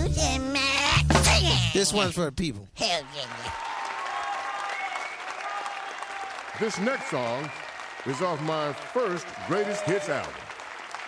This one's for the people. Hell yeah. This next song is off my first greatest hits album.